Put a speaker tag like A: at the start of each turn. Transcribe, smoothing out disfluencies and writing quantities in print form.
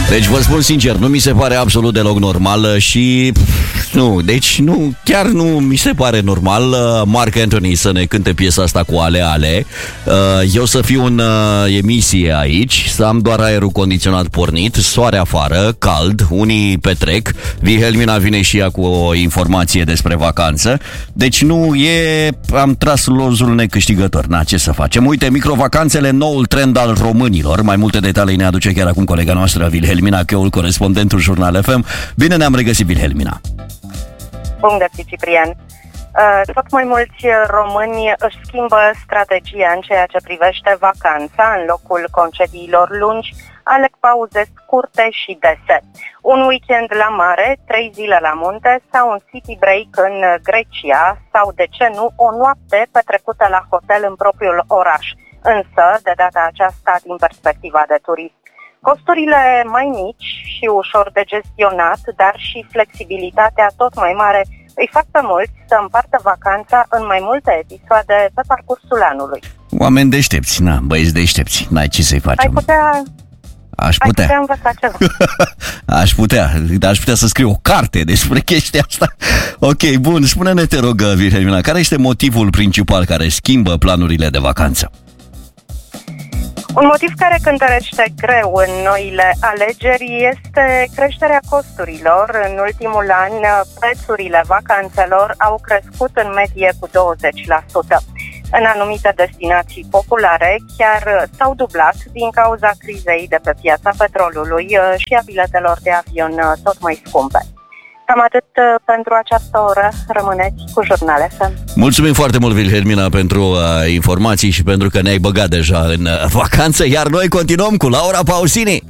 A: Deci vă spun sincer, nu mi se pare absolut deloc normal și chiar nu mi se pare normal Marc Anthony să ne cânte piesa asta cu Ale Ale. Eu să fiu în emisie aici, să am doar aerul condiționat pornit, soare afară, cald, unii petrec, Wilhelmina vine și ea cu o informație despre vacanță. Deci am tras lozul necâștigător. Ce să facem? Uite, microvacanțele, noul trend al românilor. Mai multe detalii ne aduce chiar acum colega noastră Wilhelmina Cheul, corespondentul Jurnal FM. Bine ne-am regăsit, Wilhelmina.
B: Bun găsit, Ciprian. Tot mai mulți români își schimbă strategia în ceea ce privește vacanța. În locul concediilor lungi, aleg pauze scurte și dese. Un weekend la mare, 3 zile la munte sau un city break în Grecia sau, de ce nu, o noapte petrecută la hotel în propriul oraș. Însă, de data aceasta, din perspectiva de turist. Costurile mai mici și ușor de gestionat, dar și flexibilitatea tot mai mare îi fac pe mulți să împartă vacanța în mai multe episoade pe parcursul anului.
A: Oameni deștepți, băieți deștepți, n-ai ce să-i facem. Aș putea
B: învăța ceva.
A: Aș putea să scriu o carte despre chestia asta. Ok, bun, spune-ne, te rog, Wilhelmina, care este motivul principal care schimbă planurile de vacanță?
B: Un motiv care cântărește greu în noile alegeri este creșterea costurilor. În ultimul an, prețurile vacanțelor au crescut în medie cu 20%. În anumite destinații populare chiar s-au dublat din cauza crizei de pe piața petrolului și a biletelor de avion tot mai scumpe. Cam atât pentru această oră. Rămâneți cu Jurnal FM.
A: Mulțumim foarte mult, Wilhelmina, pentru informații și pentru că ne-ai băgat deja în vacanță, iar noi continuăm cu Laura Pausini.